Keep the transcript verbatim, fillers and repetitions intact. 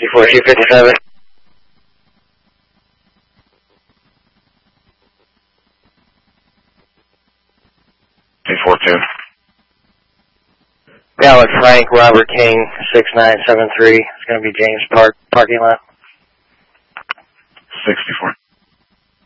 sixty-four two fifty-seven. sixty-four two. Gallic Frank, Robert King, six nine seven three. It's going to be James Park, parking lot. sixty-four.